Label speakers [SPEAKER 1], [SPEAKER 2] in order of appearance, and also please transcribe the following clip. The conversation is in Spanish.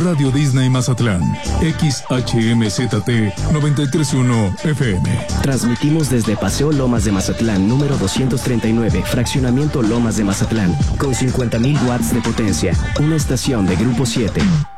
[SPEAKER 1] Radio Disney Mazatlán, XHMZT 93.1 FM.
[SPEAKER 2] Transmitimos desde Paseo Lomas de Mazatlán, número 239, Fraccionamiento Lomas de Mazatlán, con 50.000 watts de potencia, una estación de Grupo 7.